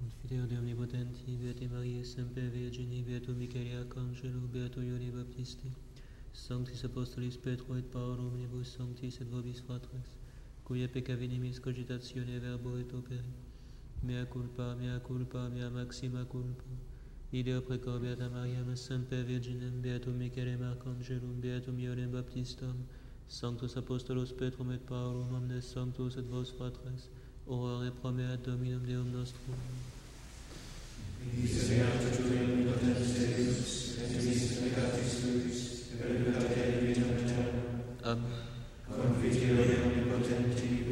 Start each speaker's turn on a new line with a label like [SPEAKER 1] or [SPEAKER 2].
[SPEAKER 1] Confideo de omnipotenti, Beate Mariae semper Virgini, Beatum Michaeli Arcangelo, Beatum Ione Baptisti, Sanctis Apostolis Petro et Paolo, omnibus sanctis et vobis fratres, cuia peccavinimis cogitatione verbo et opere, mea culpa, mea maxima culpa. Ideo precor Beata Mariam semper Virginem, Beatum Michaelem Arcangelum, Beatum Ionem Baptistam, Sanctus Apostolos Petrum et Paulum, omnes sanctus et vos fratres, orare promeat Dominum Deum nostrum.